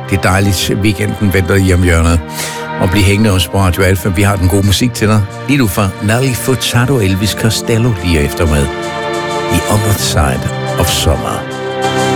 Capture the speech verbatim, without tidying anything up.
Det er dejligt, weekenden venter i om hjørnet. Og bliv hængende hos Radio Alfa. Vi har den gode musik til dig. Lige nu fra Nelly Furtado og Elvis Costello lige efter med The Other Side of Summer.